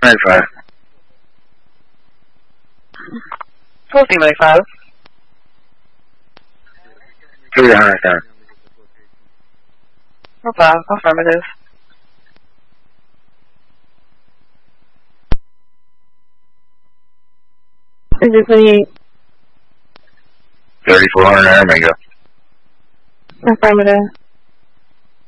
495. 1495. 310. Affirmative. Is it 28? 3400 Aramingo. Affirmative.